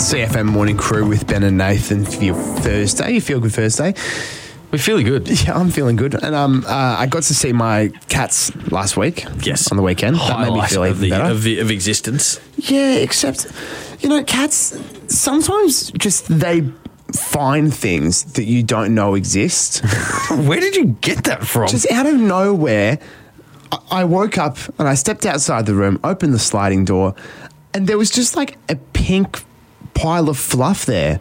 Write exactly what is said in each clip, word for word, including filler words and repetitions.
C F M Morning Crew with Ben and Nathan for your Thursday. You feel good Thursday? We're feeling good. Yeah, I'm feeling good. And um, uh, I got to see my cats last week. Yes. On the weekend. That made me Highlight feel of even the, better. of, the, of existence. Yeah, except, you know, cats, sometimes just they find things that you don't know exist. Where did you get that from? Just out of nowhere, I- I woke up and I stepped outside the room, opened the sliding door, and there was just like a pink pile of fluff there.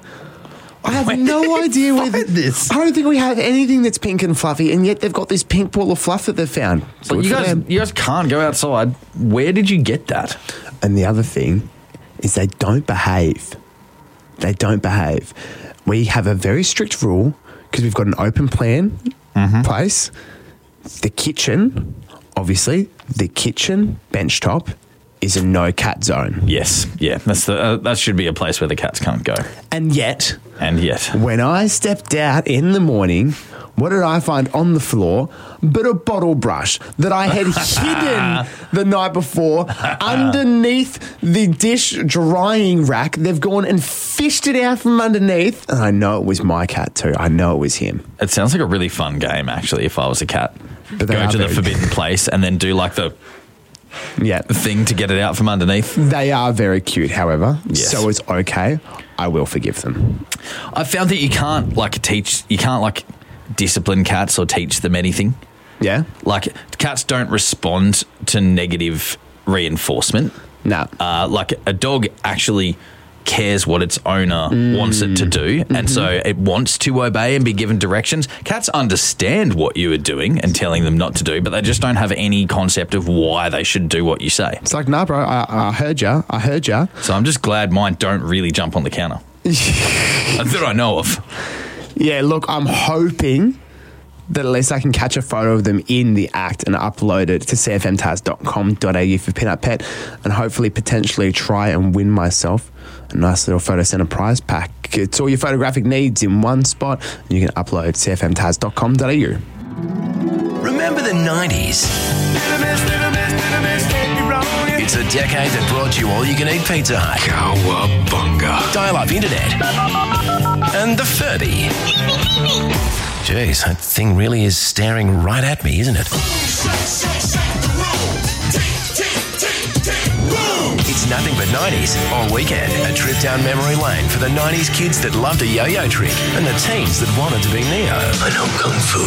I have Where no did you idea where find this? I don't think we have anything that's pink and fluffy, and yet they've got this pink ball of fluff that they've found. But Good you for guys, them. you guys can't go outside. Where did you get that? And the other thing is they don't behave. They don't behave. We have a very strict rule because we've got an open plan place. The kitchen, obviously, the kitchen bench top is a no cat zone. Yes, yeah, that's the uh, that should be a place where the cats can't go. And yet, And yet, when I stepped out in the morning, what did I find on the floor but a bottle brush that I had hidden the night before underneath the dish drying rack? They've gone and fished it out from underneath. And I know it was my cat too. I know it was him. it sounds like a really fun game. Actually, if I was a cat, But they go are to the very- forbidden place and then do like the Yeah. thing to get it out from underneath. They are very cute, however. Yes. So it's okay. I will forgive them. I found that you can't like teach, you can't like discipline cats or teach them anything. Yeah? Like cats don't respond to negative reinforcement. No. Uh, like a dog actually cares what its owner wants it to do, and so it wants to obey and be given directions. Cats understand what you are doing and telling them not to do, but they just don't have any concept of why they should do what you say. It's like, nah, bro, I, I heard ya. I heard ya. So I'm just glad mine don't really jump on the counter. That I know of. Yeah, look, I'm hoping that at least I can catch a photo of them in the act and upload it to c f m taz dot com dot a u for Peanut Pet, and hopefully potentially try and win myself a nice little photo center prize pack. It's all your photographic needs in one spot, and you can upload c f m taz dot com dot a u. Remember the nineties? It's a decade that brought you all-you-can-eat Pizza Hut, Cowabunga. dial-up internet, and the Furby. Jeez, that thing really is staring right at me, isn't it? It's nothing but nineties all weekend. A trip down memory lane for the nineties kids that loved a yo-yo trick and the teens that wanted to be Neo. I know Kung Fu.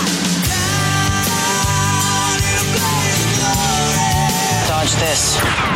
Dodge this.